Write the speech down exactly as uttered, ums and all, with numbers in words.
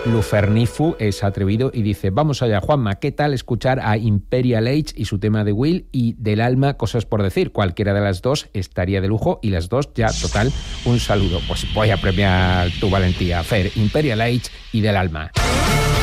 Lufernifu es atrevido y dice: vamos allá, Juanma, ¿qué tal escuchar a Imperial Age y su tema de Will y Del Alma, Cosas por Decir? Cualquiera de las dos estaría de lujo y las dos ya, total, un saludo. Pues voy a premiar tu valentía, Fer, Imperial Age y Del Alma.